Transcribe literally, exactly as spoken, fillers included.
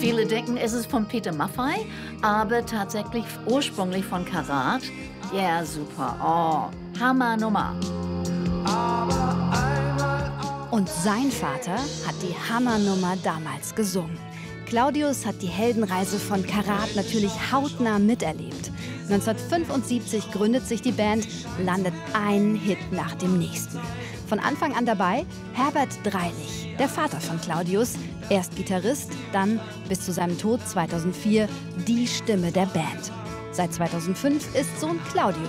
Viele denken, es ist von Peter Maffay, aber tatsächlich ursprünglich von Karat. Ja, super. Oh, Hammer Nummer. Und sein Vater hat die Hammernummer damals gesungen. Claudius hat die Heldenreise von Karat natürlich hautnah miterlebt. neunzehnhundertfünfundsiebzig gründet sich die Band, landet ein Hit nach dem nächsten. Von Anfang an dabei Herbert Dreilich, der Vater von Claudius, erst Gitarrist, dann bis zu seinem Tod zweitausendvier die Stimme der Band. Seit zweitausendfünf ist Sohn Claudius